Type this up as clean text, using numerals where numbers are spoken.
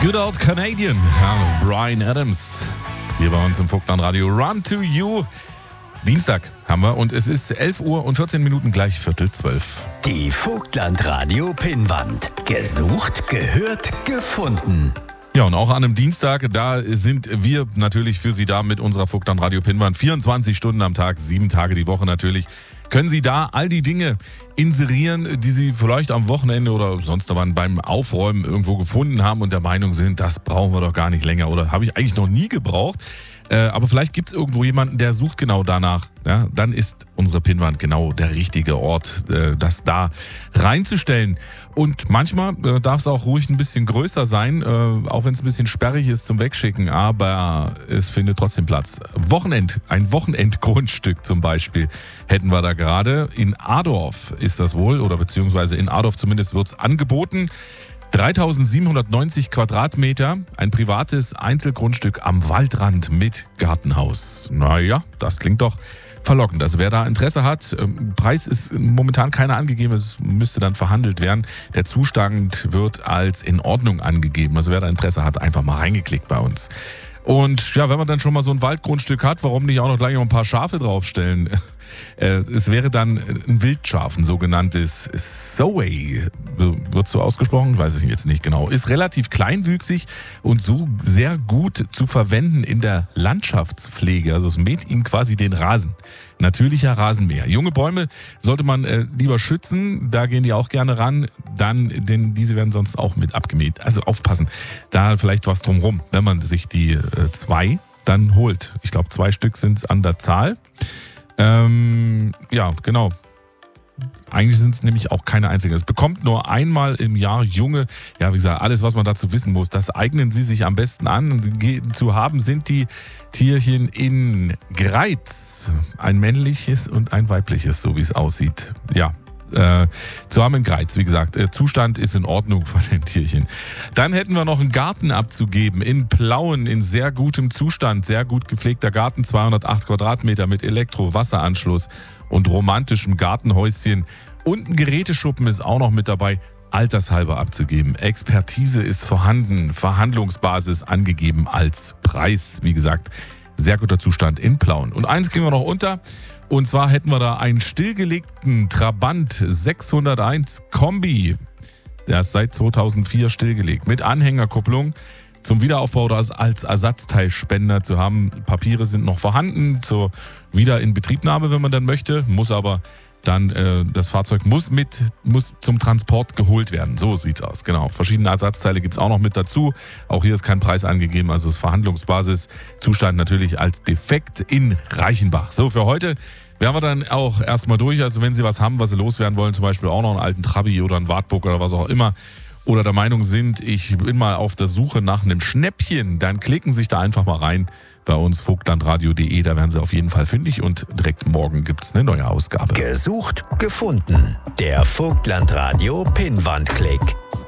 Good Old Canadian, ja, Bryan Adams. Hier bei uns im Vogtland-Radio. Run to You. Dienstag haben wir und es ist 11 Uhr und 14 Minuten, gleich 11:45. Die Vogtland-Radio-Pinnwand. Gesucht, gehört, gefunden. Ja, und auch an einem Dienstag, da sind wir natürlich für Sie da mit unserer Vogtland-Radio-Pinnwand. 24 Stunden am Tag, 7 Tage die Woche natürlich. Können Sie da all die Dinge inserieren, die Sie vielleicht am Wochenende oder sonst wann beim Aufräumen irgendwo gefunden haben und der Meinung sind, das brauchen wir doch gar nicht länger oder habe ich eigentlich noch nie gebraucht. Aber vielleicht gibt es irgendwo jemanden, der sucht genau danach. Ja, dann ist unsere Pinnwand genau der richtige Ort, das da reinzustellen. Und manchmal darf es auch ruhig ein bisschen größer sein, auch wenn es ein bisschen sperrig ist zum Wegschicken, aber es findet trotzdem Platz. Ein Wochenendgrundstück zum Beispiel hätten wir da gerade. In Adorf ist das wohl, oder beziehungsweise in Adorf zumindest wird es angeboten. 3.790 Quadratmeter, ein privates Einzelgrundstück am Waldrand mit Gartenhaus. Naja, das klingt doch verlockend. Also wer da Interesse hat, Preis ist momentan keiner angegeben, es müsste dann verhandelt werden. Der Zustand wird als in Ordnung angegeben. Also wer da Interesse hat, einfach mal reingeklickt bei uns. Und ja, wenn man dann schon mal so ein Waldgrundstück hat, warum nicht auch noch gleich noch ein paar Schafe draufstellen? Es wäre dann ein Wildschaf, ein sogenanntes Soway, wird so ausgesprochen, weiß ich jetzt nicht genau. Ist relativ kleinwüchsig und so sehr gut zu verwenden in der Landschaftspflege. Also es mäht ihm quasi den Rasen. Natürlicher Rasenmäher. Junge Bäume sollte man lieber schützen, da gehen die auch gerne ran, denn diese werden sonst auch mit abgemäht. Also aufpassen, da vielleicht was drumrum, wenn man sich die 2 dann holt. Ich glaube 2 Stück sind es an der Zahl. Ja, genau. Eigentlich sind es nämlich auch keine einzigen. Es bekommt nur einmal im Jahr junge, ja wie gesagt, alles was man dazu wissen muss, das eignen sie sich am besten an. Zu haben sind die Tierchen in Greiz. Ein männliches und ein weibliches, so wie es aussieht. Ja. Zu haben in Greiz, wie gesagt, Zustand ist in Ordnung von den Tierchen. Dann hätten wir noch einen Garten abzugeben in Plauen in sehr gutem Zustand, sehr gut gepflegter Garten, 208 Quadratmeter mit Elektro-Wasseranschluss und romantischem Gartenhäuschen und ein Geräteschuppen ist auch noch mit dabei, altershalber abzugeben. Expertise ist vorhanden, Verhandlungsbasis angegeben als Preis, wie gesagt, sehr guter Zustand in Plauen. Und eins kriegen wir noch unter. Und zwar hätten wir da einen stillgelegten Trabant 601 Kombi. Der ist seit 2004 stillgelegt. Mit Anhängerkupplung zum Wiederaufbau oder als Ersatzteilspender zu haben. Papiere sind noch vorhanden zur Wiederinbetriebnahme, wenn man dann möchte. Muss aber dann, das Fahrzeug muss zum Transport geholt werden. So sieht's aus, genau. Verschiedene Ersatzteile gibt's auch noch mit dazu. Auch hier ist kein Preis angegeben, also das Verhandlungsbasis. Zustand natürlich als defekt in Reichenbach. So, für heute wären wir dann auch erstmal durch. Also wenn Sie was haben, was Sie loswerden wollen, zum Beispiel auch noch einen alten Trabi oder einen Wartburg oder was auch immer, oder der Meinung sind, ich bin mal auf der Suche nach einem Schnäppchen, dann klicken Sie sich da einfach mal rein bei uns vogtlandradio.de, da werden Sie auf jeden Fall fündig und direkt morgen gibt's eine neue Ausgabe. Gesucht, gefunden. Der Vogtlandradio Pinnwandklick.